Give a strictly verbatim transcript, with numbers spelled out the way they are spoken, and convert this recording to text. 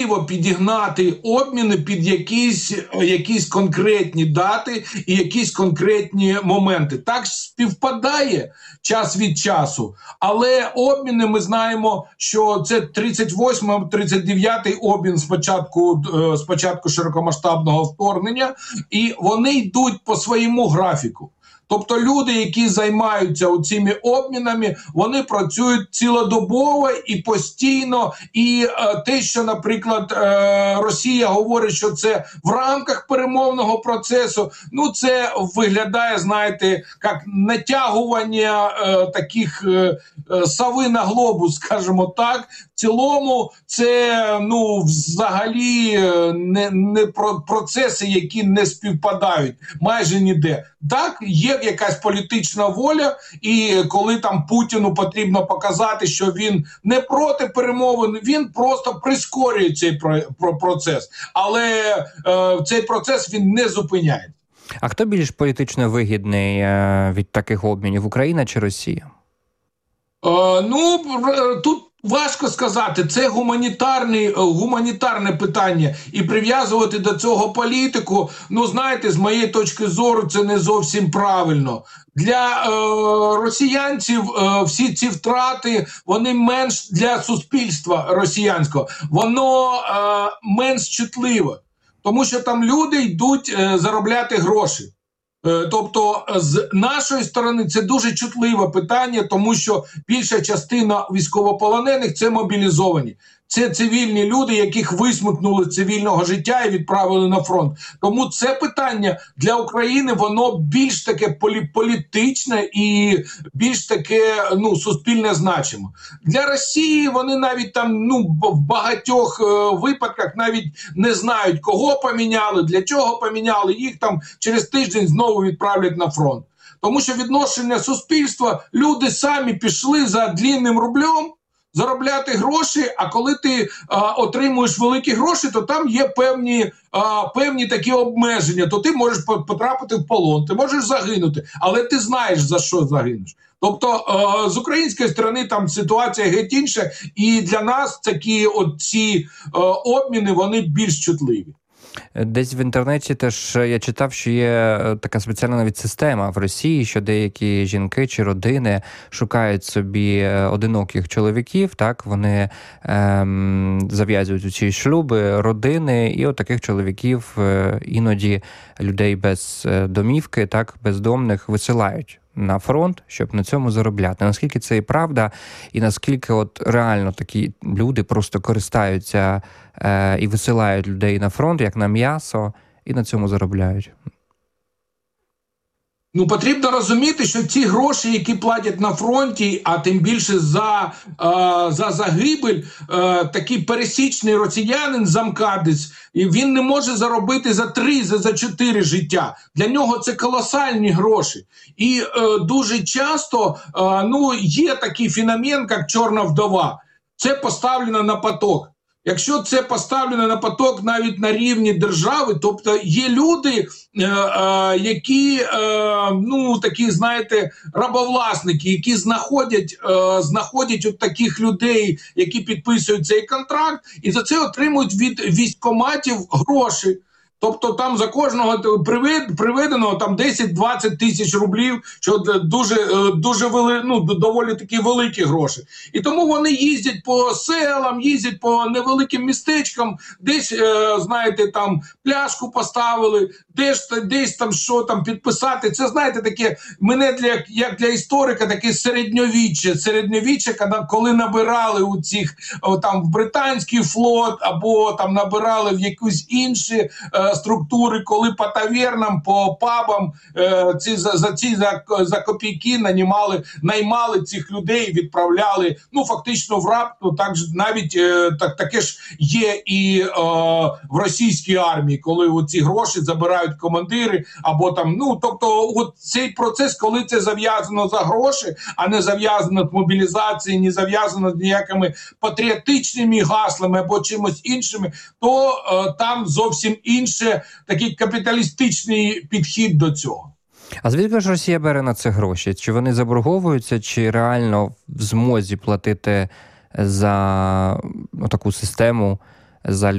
важливо підігнати обміни під якісь, якісь конкретні дати і якісь конкретні моменти. Так співпадає час від часу, але обміни, ми знаємо, що це тридцять восьмий - тридцять дев'ятий обмін спочатку, спочатку широкомасштабного вторгнення, і вони йдуть по своєму графіку. Тобто люди, які займаються цими обмінами, вони працюють цілодобово і постійно. І е, те, що, наприклад, е, Росія говорить, що це в рамках перемовного процесу, ну це виглядає, знаєте, як натягування е, таких е, е, сови на глобус, скажімо так. В цілому це, ну, взагалі не, не про процеси, які не співпадають майже ніде. Так, є якась політична воля, і коли там Путіну потрібно показати, що він не проти перемовин, він просто прискорює цей про процес. Але е, цей процес він не зупиняє. А хто більш політично вигідний е, від таких обмінів, Україна чи Росія? Е, ну, тут важко сказати, це гуманітарне, гуманітарне питання, і прив'язувати до цього політику, ну, знаєте, з моєї точки зору, це не зовсім правильно. Для е, росіянців е, всі ці втрати, вони менш, для суспільства росіянського, воно е, менш чутливе, тому що там люди йдуть е, заробляти гроші. Тобто, з нашої сторони це дуже чутливе питання, тому що більша частина військовополонених – це мобілізовані. Це цивільні люди, яких висмикнули з цивільного життя і відправили на фронт. Тому це питання для України, воно більш таке полі політичне і більш таке, ну, суспільне значимо. Для Росії вони навіть там, ну, в багатьох е, випадках навіть не знають, кого поміняли, для чого поміняли, їх там через тиждень знову відправлять на фронт. Тому що відношення суспільства, люди самі пішли за длінним рублем, заробляти гроші, а коли ти а, отримуєш великі гроші, то там є певні, а, певні такі обмеження, то ти можеш потрапити в полон, ти можеш загинути, але ти знаєш, за що загинеш. Тобто а, з української сторони там ситуація геть інша, і для нас такі от ці а, обміни, вони більш чутливі. Десь в інтернеті теж я читав, що є така спеціальна навіть система в Росії, що деякі жінки чи родини шукають собі одиноких чоловіків, так, вони ем, зав'язують у ці шлюби, родини, і от таких чоловіків іноді людей без домівки, так, бездомних висилають на фронт, щоб на цьому заробляти. Наскільки це і правда, і наскільки от реально такі люди просто користаються е, і висилають людей на фронт, як на м'ясо, і на цьому заробляють? Ну, потрібно розуміти, що ці гроші, які платять на фронті, а тим більше за, е, за загибель, е, такий пересічний росіянин, замкадець, і він не може заробити за три, за, за чотири життя. Для нього це колосальні гроші. І е, дуже часто е, ну, є такий феномен, як чорна вдова. Це поставлено на поток. Якщо це поставлено на поток навіть на рівні держави, тобто є люди, е, е, які, е, ну, такі, знаєте, рабовласники, які знаходять, е, знаходять от таких людей, які підписують цей контракт, і за це отримують від військкоматів гроші. Тобто там за кожного приведено там десять-двадцять тисяч рублів, що дуже, дуже вели, ну, доволі такі великі гроші. І тому вони їздять по селам, їздять по невеликим містечкам, десь, е, знаєте, там пляшку поставили, десь, десь там що там підписати. Це, знаєте, таке, мене для, як для історика, таке середньовіччя. Середньовіччя, коли набирали у цих, о, там, в британський флот, або там набирали в якусь інші е, структури, коли по тавернам, по пабам е, ці, за, за ці за, за копійки нанімали, наймали цих людей, відправляли, ну, фактично в рабство. Так, навіть е, так, таке ж є і е, в російській армії, коли ці гроші забирають командири, або там, ну, тобто, от цей процес, коли це зав'язано за гроші, а не зав'язано з мобілізацією, не зав'язано з ніякими патріотичними гаслами або чимось іншими, то е, там зовсім інше, такий капіталістичний підхід до цього. А звідки ж Росія бере на це гроші? Чи вони заборговуються, чи реально в змозі платити за таку систему, за